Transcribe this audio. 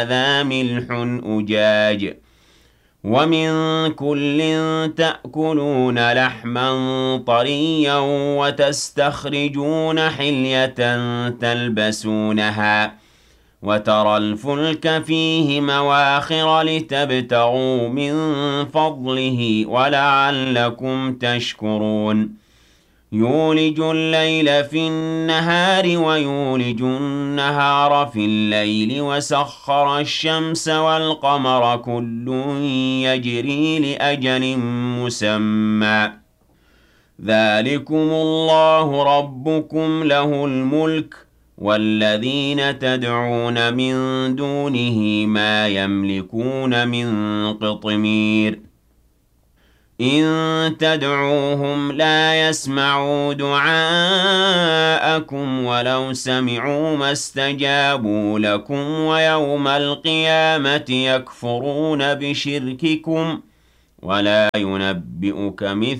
هَٰذَا مِلْحٌ أُجَاجٌ وَمِن كُلٍّ تَأْكُلُونَ لَحْمًا طَرِيًّا وَتَسْتَخْرِجُونَ حِلْيَةً تَلْبَسُونَهَا وَتَرَى الْفُلْكَ فِيهِ مَوَاخِرَ لِتَبْتَغُوا مِن فَضْلِهِ وَلَعَلَّكُمْ تَشْكُرُونَ يُولِجُ اللَّيْلَ فِي النَّهَارِ وَيُولِجُ النَّهَارَ فِي اللَّيْلِ وَسَخَّرَ الشَّمْسَ وَالْقَمَرَ كُلٌّ يَجْرِي لِأَجَلٍ مُّسَمًّى ۚ ذَٰلِكُمُ اللَّهُ رَبُّكُمْ لَهُ الْمُلْكُ ۚ وَالَّذِينَ تَدْعُونَ مِن دُونِهِ مَا يَمْلِكُونَ مِن قِطْمِيرٍ إِن تَدْعُوهُمْ لَا يَسْمَعُوا دُعَاءَكُمْ وَلَوْ سَمِعُوا مَا اسْتَجَابُوا لَكُمْ وَيَوْمَ الْقِيَامَةِ يَكْفُرُونَ بِشِرْكِكُمْ ۚ وَلَا يُنَبِّئُكَ مِثْلُ